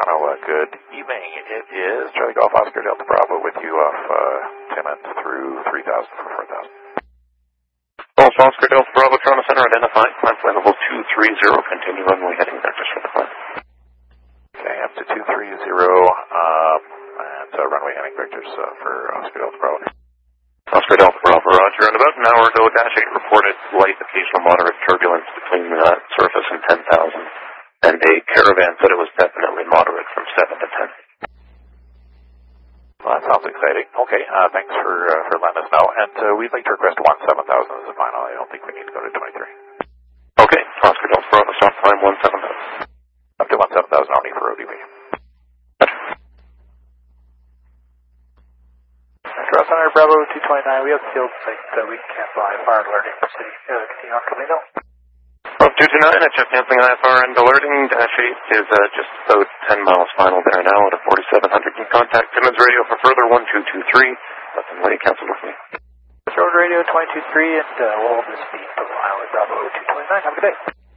Toronto. Good evening. It is Charlie Golf Oscar Delta Bravo with you off Timmins through 3000 for 4000. Golf Oscar Delta Bravo Toronto Center identified. Climb flight level 230. Continue runway heading vectors for the climb. Okay, up to 230. And runway heading vectors for Oscar Delta Bravo. Oscar Delta Bravo, roger. And about an hour ago, Dash 8 reported light, occasional moderate turbulence between surface and 10,000. And a caravan said it was definitely moderate from 7 to 10. Well, that sounds exciting. Okay, thanks for letting us know. And we'd like to request 17,000 as a final. I don't think we need to go to 23. Okay, Oscar Delta Bravo, stop climb 17,000. Up to 17,000 only for ODB. Toronto Center, Bravo 229. We have the field site. We can't buy fire alerting for city. Continue on Camino. Bravo 229, it's just canceling IFR and alerting. Dash 8 is just about 10 miles final there now at a 4700. You can contact Timmins Radio for further 1223. Let them lay cancel with me. Road Radio 223 and we'll hold this speed for a while at Bravo 229. Have a good day.